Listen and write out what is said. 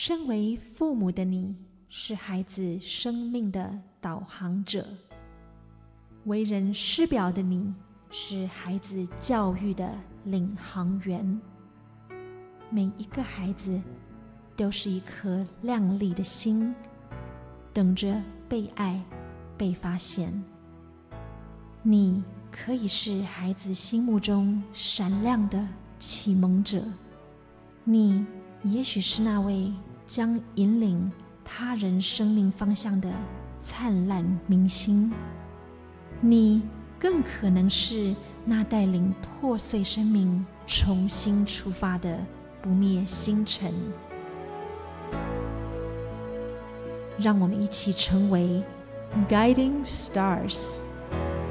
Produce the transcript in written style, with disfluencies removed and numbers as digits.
身为父母的你，是孩子生命的导航者；为人师表的你，是孩子教育的领航员。每一个孩子都是一颗亮丽的心，等着被爱、被发现。你可以是孩子心目中闪亮的启蒙者，你也许是那位将引领他人生命方向的灿烂明星，你更可能是那带领破碎生命重新出发的不灭星辰。让我们一起成为 Guiding Stars。